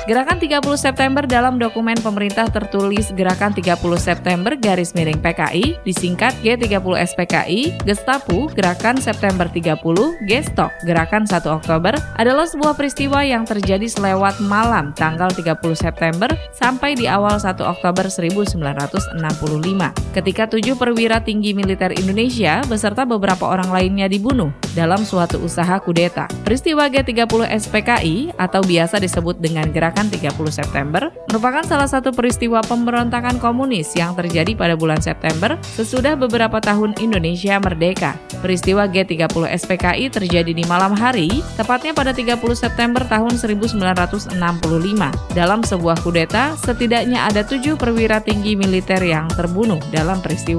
Gerakan 30 September dalam dokumen pemerintah tertulis Gerakan 30 September _PKI, disingkat G30 SPKI, Gestapu, Gerakan September 30, Gestok, Gerakan 1 Oktober, adalah sebuah peristiwa yang terjadi selewat malam tanggal 30 September sampai di awal 1 Oktober 1965, ketika 7 perwira tinggi militer Indonesia beserta beberapa orang lainnya dibunuh dalam suatu usaha kudeta. Peristiwa G30 SPKI atau biasa disebut dengan Gerakan 30 September merupakan salah satu peristiwa pemberontakan komunis yang terjadi pada bulan September sesudah beberapa tahun Indonesia merdeka. Peristiwa G30 SPKI terjadi di malam hari, tepatnya pada 30 September tahun 1965. Dalam sebuah kudeta, setidaknya ada 7 perwira tinggi militer yang terbunuh dalam peristiwa